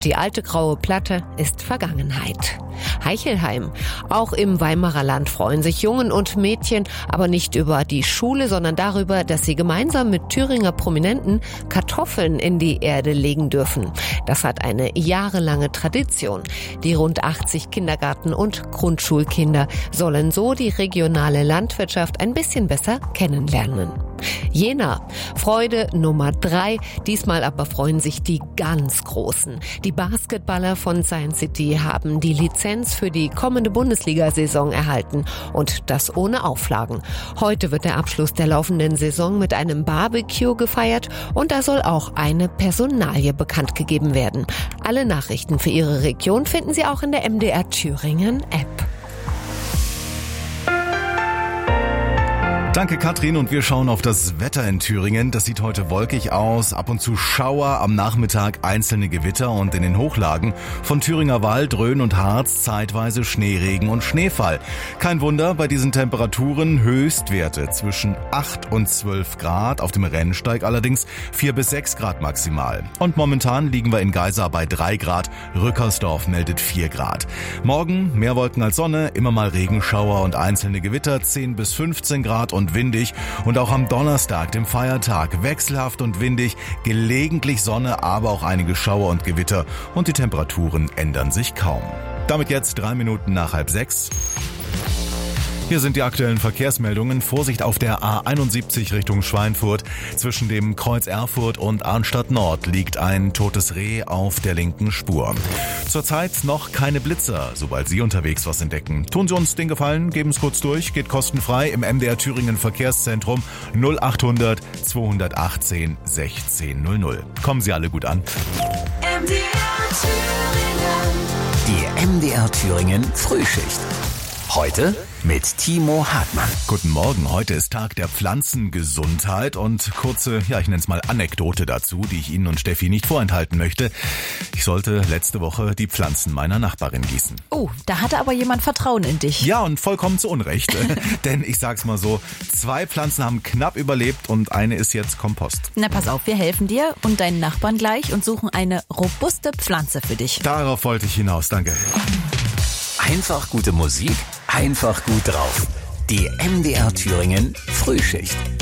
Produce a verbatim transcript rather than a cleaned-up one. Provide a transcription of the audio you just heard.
Die alte graue Platte ist Vergangenheit. Heichelheim. Auch im Weimarer Land freuen sich Jungen und Mädchen, aber nicht über die Schule, sondern darüber, dass sie gemeinsam mit Thüringer Prominenten Kartoffeln in die Erde legen dürfen. Das hat eine jahrelange Tradition. Die rund achtzig Kindergarten- und Grundschulkinder sollen so die regionale Landwirtschaft ein bisschen besser kennenlernen. Jena. Freude Nummer drei. Diesmal aber freuen sich die ganz Großen. Die Basketballer von Science City haben die Lizenz für die kommende Bundesliga-Saison erhalten. Und das ohne Auflagen. Heute wird der Abschluss der laufenden Saison mit einem Barbecue gefeiert und da soll auch eine Personalie bekannt gegeben werden. Alle Nachrichten für Ihre Region finden Sie auch in der M D R Thüringen App. Danke Katrin, und wir schauen auf das Wetter in Thüringen. Das sieht heute wolkig aus, ab und zu Schauer, am Nachmittag einzelne Gewitter und in den Hochlagen von Thüringer Wald, Rhön und Harz zeitweise Schneeregen und Schneefall. Kein Wunder bei diesen Temperaturen, Höchstwerte zwischen acht und zwölf Grad, auf dem Rennsteig allerdings vier bis sechs Grad maximal. Und momentan liegen wir in Geisa bei drei Grad, Rückersdorf meldet vier Grad. Morgen mehr Wolken als Sonne, immer mal Regenschauer und einzelne Gewitter, zehn bis fünfzehn Grad und windig, und auch am Donnerstag, dem Feiertag, wechselhaft und windig, gelegentlich Sonne, aber auch einige Schauer und Gewitter, und die Temperaturen ändern sich kaum. Damit jetzt drei Minuten nach halb sechs. Hier sind die aktuellen Verkehrsmeldungen. Vorsicht auf der A einundsiebzig Richtung Schweinfurt. Zwischen dem Kreuz Erfurt und Arnstadt Nord liegt ein totes Reh auf der linken Spur. Zurzeit noch keine Blitzer. Sobald Sie unterwegs was entdecken, tun Sie uns den Gefallen, geben es kurz durch, geht kostenfrei im M D R Thüringen Verkehrszentrum null achthundert zweihundertachtzehn sechzehn null null. Kommen Sie alle gut an. M D R Thüringen. Die M D R Thüringen Frühschicht. Heute mit Timo Hartmann. Guten Morgen, heute ist Tag der Pflanzengesundheit und kurze, ja ich nenne es mal Anekdote dazu, die ich Ihnen und Steffi nicht vorenthalten möchte. Ich sollte letzte Woche die Pflanzen meiner Nachbarin gießen. Oh, da hatte aber jemand Vertrauen in dich. Ja, und vollkommen zu Unrecht. Denn ich sag's mal so, zwei Pflanzen haben knapp überlebt und eine ist jetzt Kompost. Na pass auf, wir helfen dir und deinen Nachbarn gleich und suchen eine robuste Pflanze für dich. Darauf wollte ich hinaus, danke. Einfach gute Musik, einfach gut drauf. Die M D R Thüringen Frühschicht.